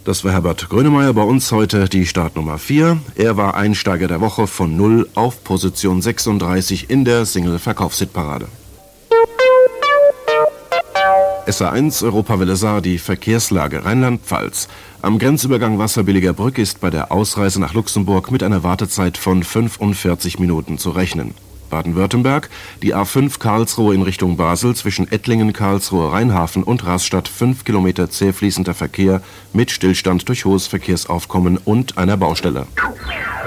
Das war Herbert Grönemeyer, bei uns heute die Startnummer 4. Er war Einsteiger der Woche von 0 auf Position 36 in der Single-Verkaufshitparade. SA1 Europawelle Saar, die Verkehrslage Rheinland-Pfalz. Am Grenzübergang Wasserbilliger Brück ist bei der Ausreise nach Luxemburg mit einer Wartezeit von 45 Minuten zu rechnen. Baden-Württemberg, die A5 Karlsruhe in Richtung Basel zwischen Ettlingen, Karlsruhe, Rheinhafen und Rastatt 5 Kilometer zäh fließender Verkehr mit Stillstand durch hohes Verkehrsaufkommen und einer Baustelle.